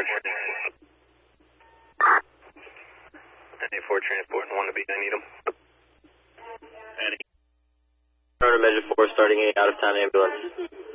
NA4 transport, 1 to be, I need them. Measure 4, starting 8, out of town ambulance.